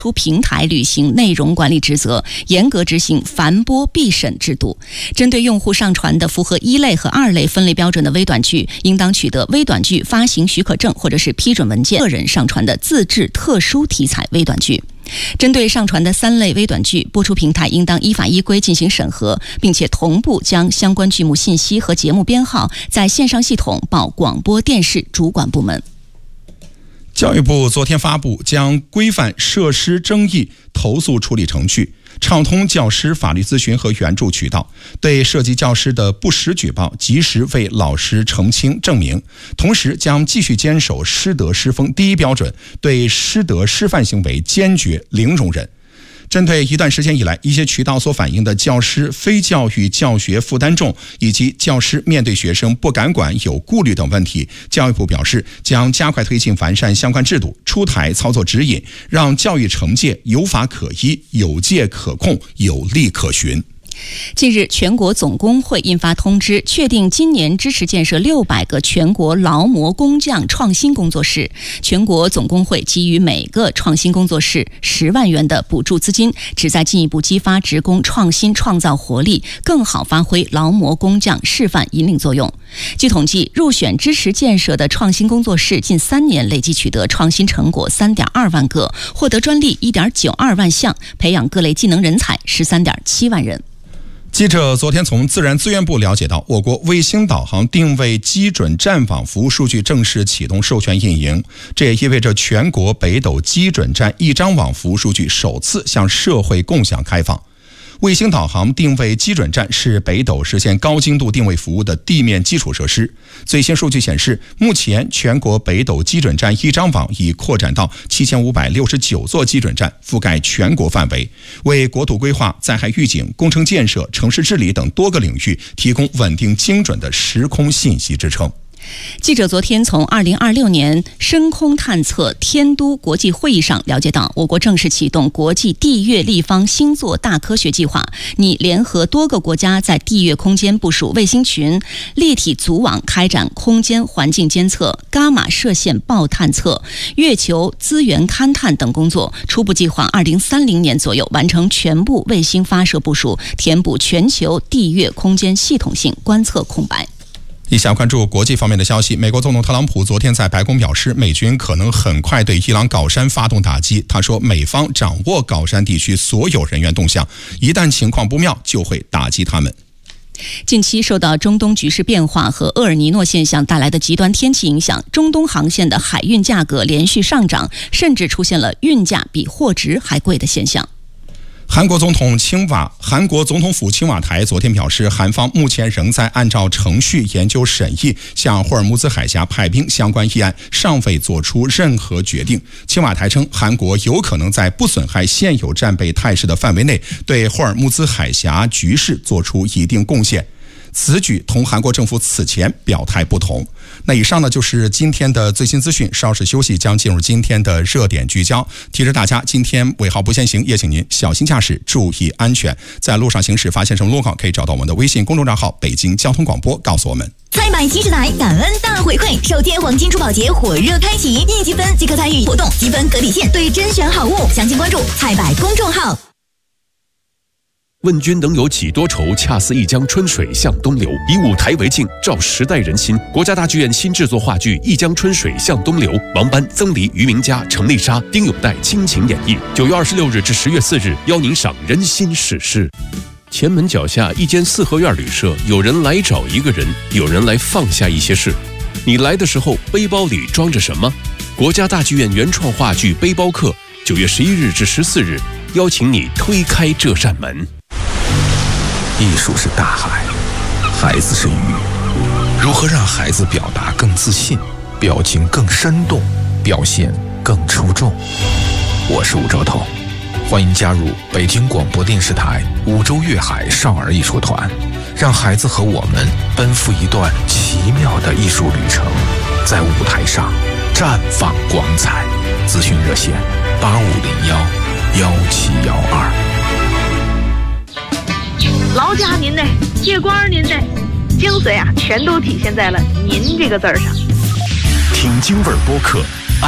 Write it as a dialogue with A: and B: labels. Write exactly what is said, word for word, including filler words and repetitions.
A: 出平台履行内容管理职责，严格执行反播必审制度。针对用户上传的符合一类和二类分类标准的微短剧，应当取得微短剧发行许可证或者是批准文件。个人上传的自制特殊题材微短剧，针对上传的三类微短剧，播出平台应当依法依规进行审核，并且同步将相关剧目信息和节目编号在线上系统报广播电视主管部门。
B: 教育部昨天发布将规范设施争议投诉处理程序，畅通教师法律咨询和援助渠道，对涉及教师的不实举报及时为老师澄清证明，同时将继续坚守师德师风第一标准，对师德师范行为坚决零容忍。针对一段时间以来一些渠道所反映的教师非教育教学负担重以及教师面对学生不敢管有顾虑等问题，教育部表示将加快推进完善相关制度，出台操作指引，让教育惩戒有法可依、有界可控、有例可循。
A: 近日，全国总工会印发通知，确定今年支持建设六百个全国劳模工匠创新工作室。全国总工会给予每个创新工作室十万元的补助资金，旨在进一步激发职工创新创造活力，更好发挥劳模工匠示范引领作用。据统计，入选支持建设的创新工作室近三年累计取得创新成果三点二万个，获得专利一点九二万项，培养各类技能人才十三点七万人。
B: 记者昨天从自然资源部了解到，我国卫星导航定位基准站网服务数据正式启动授权运营，这也意味着全国北斗基准站一张网服务数据首次向社会共享开放。卫星导航定位基准站是北斗实现高精度定位服务的地面基础设施。最新数据显示，目前全国北斗基准站一张网已扩展到七千五百六十九座基准站，覆盖全国范围，为国土规划、灾害预警、工程建设、城市治理等多个领域提供稳定精准的时空信息支撑。
A: 记者昨天从二零二六年深空探测天都国际会议上了解到，我国正式启动国际地月立方星座大科学计划，拟联合多个国家在地月空间部署卫星群、立体组网，开展空间环境监测、伽马射线暴探测、月球资源勘探等工作。初步计划二零三零年左右完成全部卫星发射部署，填补全球地月空间系统性观测空白。
B: 以下关注国际方面的消息。美国总统特朗普昨天在白宫表示，美军可能很快对伊朗高山发动打击。他说，美方掌握高山地区所有人员动向，一旦情况不妙，就会打击他们。
A: 近期受到中东局势变化和厄尔尼诺现象带来的极端天气影响，中东航线的海运价格连续上涨，甚至出现了运价比货值还贵的现象。
B: 韩国总统青瓦韩国总统府青瓦台昨天表示，韩方目前仍在按照程序研究审议向霍尔木兹海峡派兵相关议案，尚未做出任何决定。青瓦台称，韩国有可能在不损害现有战备态势的范围内，对霍尔木兹海峡局势做出一定贡献。此举同韩国政府此前表态不同。那以上呢就是今天的最新资讯，稍事休息将进入今天的热点聚焦。提示大家，今天尾号不限行，也请您小心驾驶，注意安全。在路上行驶发现什么路况，可以找到我们的微信公众账号北京交通广播告诉我们。
C: 采买新时代感恩大回馈，首天黄金珠宝节火热开启，一积分即可参与活动，积分可抵现兑甄选好物。详情关注采买公众号。
D: 问君能有几多愁，恰似一江春水向东流。以舞台为镜，照时代人心。国家大剧院新制作话剧《一江春水向东流》，王班、曾黎、于明佳、程丽莎、丁永岱倾情演绎。九月二十六日至十月四日，邀您赏人心史诗。前门脚下一间四合院旅社，有人来找一个人，有人来放下一些事。你来的时候，背包里装着什么？国家大剧院原创话剧《背包客》，九月十一日至十四日，邀请你推开这扇门。
E: 艺术是大海，孩子是鱼。如何让孩子表达更自信，表情更生动，表现更出众？我是吴周彤，欢迎加入北京广播电视台五洲粤海少儿艺术团，让孩子和我们奔赴一段奇妙的艺术旅程，在舞台上绽放光彩。咨询热线八五零幺幺七幺二。
F: 劳驾您呢，借官您呢，精髓啊，全都体现在了您这个字儿上。
D: 听京味儿播客，